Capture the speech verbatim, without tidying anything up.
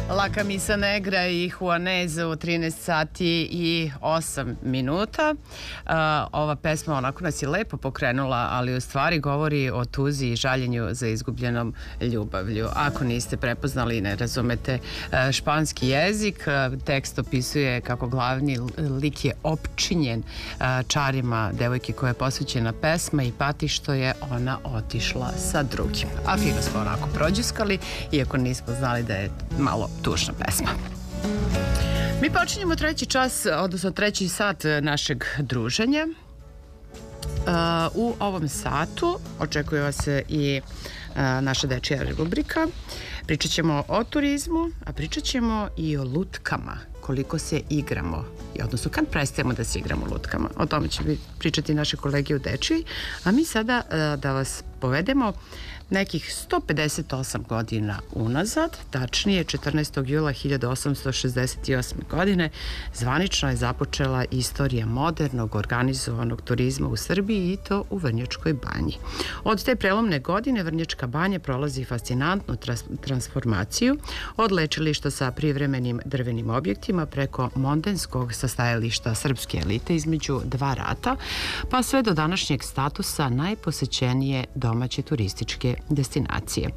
La Camisa Negra i Juanes u trinaest sati i osam minuta. Uh, ova pesma onako nas je lepo pokrenula, ali u stvari govori o tuzi i žaljenju za izgubljenom ljubavlju. Ako niste prepoznali i ne razumete uh, španski jezik, uh, tekst opisuje kako glavni lik je opčinjen uh, čarima devojke koja je posvećena pesma i pati što je ona otišla sa drugim. A fino smo onako prođiskali, iako nismo znali da je malo tužna pesma. Mi počinjemo treći čas, odnosno treći sat našeg druženja. Uh, u ovom satu očekuje vas se i uh, naša dečija rubrika. Pričat ćemo o turizmu, a pričat ćemo i o lutkama, koliko se igramo, odnosno kad prestajemo da se igramo lutkama. O tome će pričati naše kolege u dečiji, a mi sada uh, da vas povedemo nekih sto pedeset osam godina unazad, tačnije četrnaestog jula hiljadu osamsto šezdeset osme. godine, zvanično je započela istorija modernog organizovanog turizma u Srbiji i to u Vrnjačkoj banji. Od te prelomne godine Vrnjačka banja prolazi fascinantnu trans transformaciju od lečilišta sa privremenim drvenim objektima preko mondenskog sastajališta srpske elite između dva rata, pa sve do današnjeg statusa najposećenije domaće turističke destinacije.